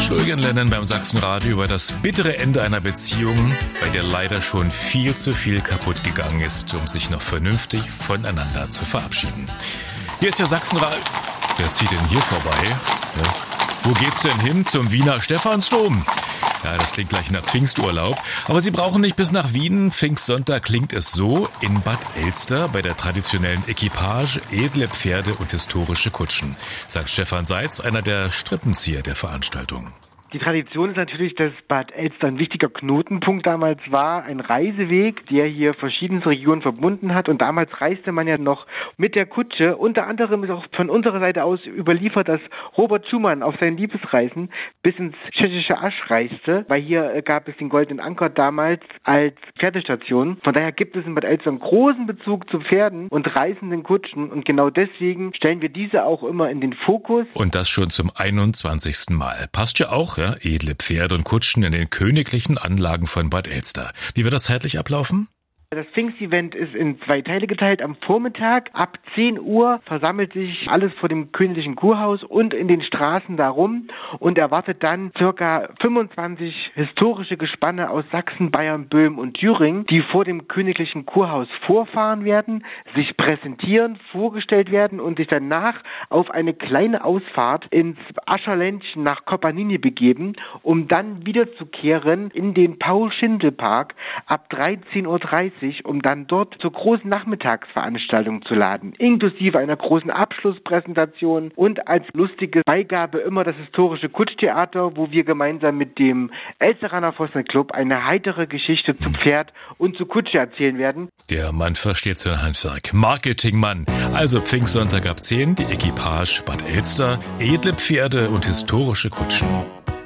Julian Lennon beim Sachsenradio über das bittere Ende einer Beziehung, bei der leider schon viel zu viel kaputt gegangen ist, um sich noch vernünftig voneinander zu verabschieden. Hier ist der Sachsenradio. Wer zieht denn hier vorbei? Ja. Wo geht's denn hin? Zum Wiener Stephansdom? Ja, das klingt gleich nach Pfingsturlaub. Aber Sie brauchen nicht bis nach Wien. Pfingstsonntag klingt es so in Bad Elster bei der traditionellen Equipage, edle Pferde und historische Kutschen, sagt Stefan Seitz, einer der Strippenzieher der Veranstaltung. Die Tradition ist natürlich, dass Bad Elster ein wichtiger Knotenpunkt damals war, ein Reiseweg, der hier verschiedene Regionen verbunden hat. Und damals reiste man ja noch mit der Kutsche. Unter anderem ist auch von unserer Seite aus überliefert, dass Robert Schumann auf seinen Liebesreisen bis ins tschechische Asch reiste, weil hier gab es den Goldenen Anker damals als Pferdestation. Von daher gibt es in Bad Elster einen großen Bezug zu Pferden und reisenden Kutschen. Und genau deswegen stellen wir diese auch immer in den Fokus. Und das schon zum 21. Mal. Passt ja auch. Ja, edle Pferde und Kutschen in den königlichen Anlagen von Bad Elster. Wie wird das zeitlich ablaufen? Das Pfingstevent ist in 2 Teile geteilt. Am Vormittag ab 10 Uhr versammelt sich alles vor dem königlichen Kurhaus und in den Straßen darum und erwartet dann circa 25 historische Gespanne aus Sachsen, Bayern, Böhmen und Thüringen, die vor dem königlichen Kurhaus vorfahren werden, sich präsentieren, vorgestellt werden und sich danach auf eine kleine Ausfahrt ins Ascherländchen nach Kopanini begeben, um dann wiederzukehren in den Paul-Schindel-Park ab 13:30 Uhr, um dann dort zur großen Nachmittagsveranstaltung zu laden, inklusive einer großen Abschlusspräsentation und als lustige Beigabe immer das historische Kutschtheater, wo wir gemeinsam mit dem Elsteraner Vossenclub eine heitere Geschichte zu Pferd und zu Kutsche erzählen werden. Der Mann versteht sein Handwerk. Marketingmann. Also Pfingstsonntag ab 10, die Equipage Bad Elster, edle Pferde und historische Kutschen.